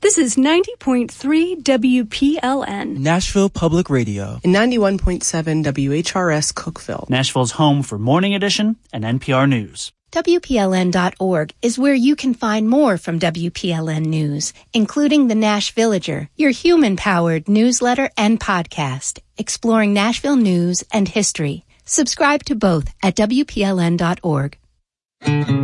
This is 90.3 WPLN. Nashville Public Radio. And 91.7 WHRS Cookeville. Nashville's home for Morning Edition and NPR News. WPLN.org is where you can find more from WPLN News, including the Nash Villager, your human-powered newsletter and podcast, exploring Nashville news and history. Subscribe to both at WPLN.org.